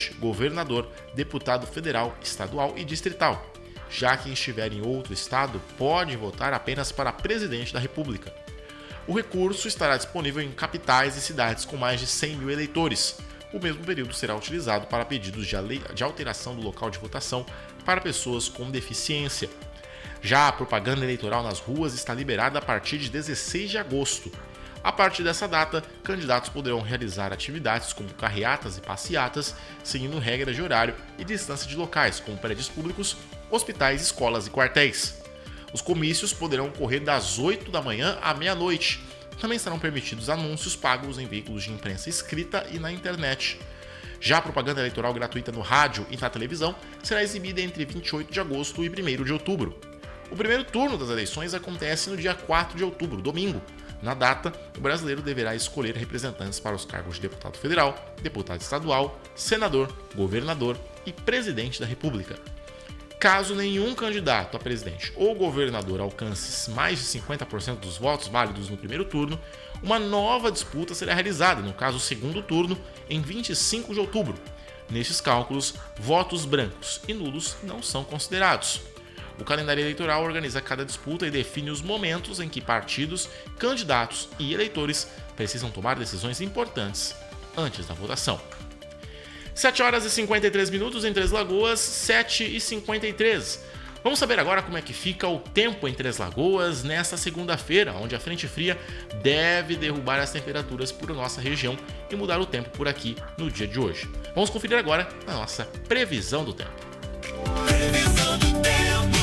governador, deputado federal, estadual e distrital. Já quem estiver em outro estado pode votar apenas para presidente da República. O recurso estará disponível em capitais e cidades com mais de 100 mil eleitores. O mesmo período será utilizado para pedidos de alteração do local de votação para pessoas com deficiência. Já a propaganda eleitoral nas ruas está liberada a partir de 16 de agosto. A partir dessa data, candidatos poderão realizar atividades como carreatas e passeatas, seguindo regras de horário e distância de locais, como prédios públicos, hospitais, escolas e quartéis. Os comícios poderão ocorrer das 8 da manhã à meia-noite. Também serão permitidos anúncios pagos em veículos de imprensa escrita e na internet. Já a propaganda eleitoral gratuita no rádio e na televisão será exibida entre 28 de agosto e 1º de outubro. O primeiro turno das eleições acontece no dia 4 de outubro, domingo. Na data, o brasileiro deverá escolher representantes para os cargos de deputado federal, deputado estadual, senador, governador e presidente da República. Caso nenhum candidato a presidente ou governador alcance mais de 50% dos votos válidos no primeiro turno, uma nova disputa será realizada, no caso o segundo turno, em 25 de outubro. Nesses cálculos, votos brancos e nulos não são considerados. O calendário eleitoral organiza cada disputa e define os momentos em que partidos, candidatos e eleitores precisam tomar decisões importantes antes da votação. 7 horas e 53 minutos em Três Lagoas, 7h53. Vamos saber agora como é que fica o tempo em Três Lagoas nesta segunda-feira, onde a frente fria deve derrubar as temperaturas por nossa região e mudar o tempo por aqui no dia de hoje. Vamos conferir agora a nossa previsão do tempo. Previsão do tempo,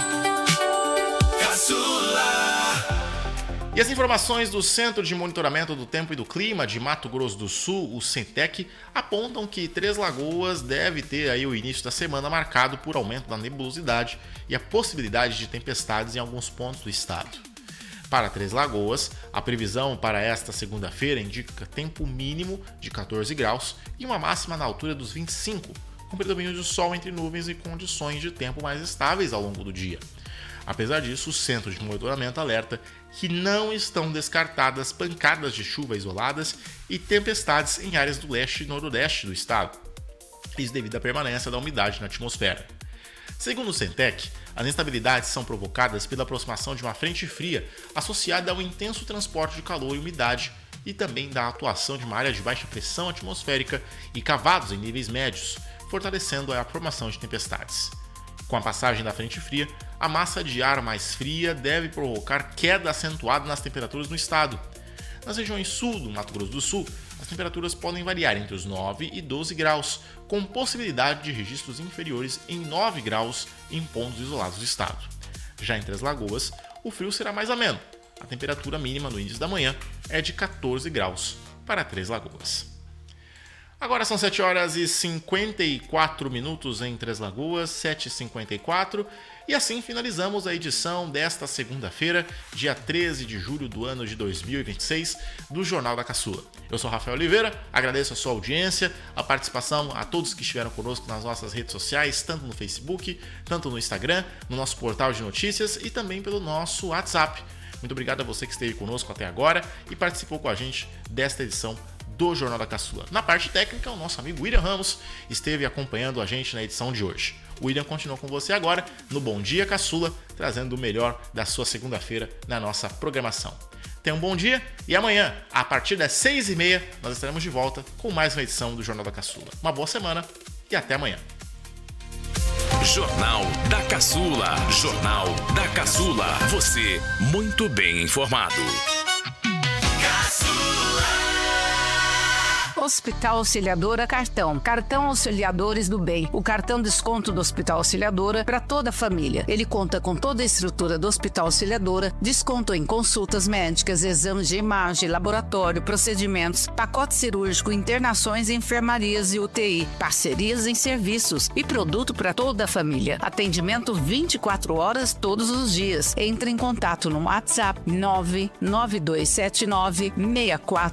Caçula. E as informações do Centro de Monitoramento do Tempo e do Clima de Mato Grosso do Sul, o CENTEC, apontam que Três Lagoas deve ter aí o início da semana marcado por aumento da nebulosidade e a possibilidade de tempestades em alguns pontos do estado. Para Três Lagoas, a previsão para esta segunda-feira indica tempo mínimo de 14 graus e uma máxima na altura dos 25, com predomínio de sol entre nuvens e condições de tempo mais estáveis ao longo do dia. Apesar disso, o Centro de Monitoramento alerta que não estão descartadas pancadas de chuva isoladas e tempestades em áreas do leste e noroeste do estado, isso devido à permanência da umidade na atmosfera. Segundo o CENTEC, as instabilidades são provocadas pela aproximação de uma frente fria associada ao intenso transporte de calor e umidade e também da atuação de uma área de baixa pressão atmosférica e cavados em níveis médios, fortalecendo a formação de tempestades. Com a passagem da frente fria, a massa de ar mais fria deve provocar queda acentuada nas temperaturas no estado. Nas regiões sul do Mato Grosso do Sul, as temperaturas podem variar entre os 9 e 12 graus, com possibilidade de registros inferiores em 9 graus em pontos isolados do estado. Já em Três Lagoas, o frio será mais ameno. A temperatura mínima no início da manhã é de 14 graus para Três Lagoas. Agora são 7 horas e 54 minutos em Três Lagoas, 7h54, e assim finalizamos a edição desta segunda-feira, dia 13 de julho do ano de 2026, do Jornal da Caçula. Eu sou Rafael Oliveira, agradeço a sua audiência, a participação a todos que estiveram conosco nas nossas redes sociais, tanto no Facebook, tanto no Instagram, no nosso portal de notícias e também pelo nosso WhatsApp. Muito obrigado a você que esteve conosco até agora e participou com a gente desta edição do Jornal da Caçula. Na parte técnica, o nosso amigo William Ramos esteve acompanhando a gente na edição de hoje. O William continua com você agora no Bom Dia Caçula, trazendo o melhor da sua segunda-feira na nossa programação. Tenha um bom dia e amanhã, a partir das 6h30, nós estaremos de volta com mais uma edição do Jornal da Caçula. Uma boa semana e até amanhã. Jornal da Caçula. Jornal da Caçula. Você muito bem informado. Hospital Auxiliadora Cartão. Cartão Auxiliadores do Bem. O cartão desconto do Hospital Auxiliadora para toda a família. Ele conta com toda a estrutura do Hospital Auxiliadora, desconto em consultas médicas, exames de imagem, laboratório, procedimentos, pacote cirúrgico, internações em enfermarias e UTI, parcerias em serviços e produto para toda a família. Atendimento 24 horas todos os dias. Entre em contato no WhatsApp 99279 64